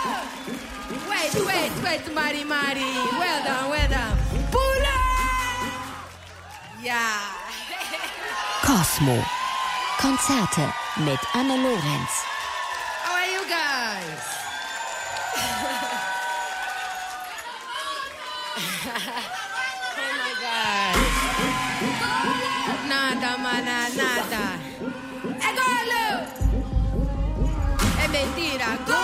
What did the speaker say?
Wait, Mari. Well done. Pula! Ja. Cosmo. Konzerte mit Anne Lorenz. How are you guys? Oh my God. Nada, mana, nada. È gol! È mentira, gol!